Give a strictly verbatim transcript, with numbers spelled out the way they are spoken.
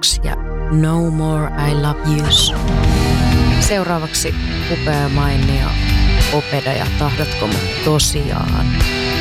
Dogs ja No More I Love Yous. Seuraavaksi upea mainio Opeda ja Tahdotko mut tosiaan.